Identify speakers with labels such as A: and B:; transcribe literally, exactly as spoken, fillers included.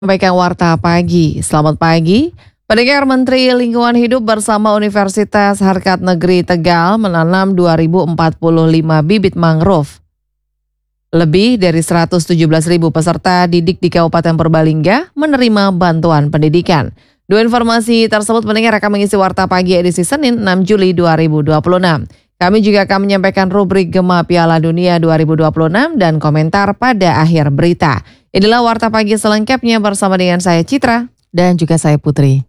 A: Sampaikan Warta Pagi. Selamat pagi. Pendengar, Menteri Lingkungan Hidup bersama Universitas Harkat Negeri Tegal menanam dua ribu empat puluh lima bibit mangrove. Lebih dari seratus tujuh belas ribu peserta didik di Kabupaten Purbalingga menerima bantuan pendidikan. Dua informasi tersebut pendengar akan mengisi Warta Pagi edisi Senin enam Juli dua ribu dua puluh enam. Kami juga akan menyampaikan rubrik Gema Piala Dunia dua ribu dua puluh enam dan komentar pada akhir berita. Inilah Warta Pagi selengkapnya bersama dengan saya Citra
B: dan juga saya Putri.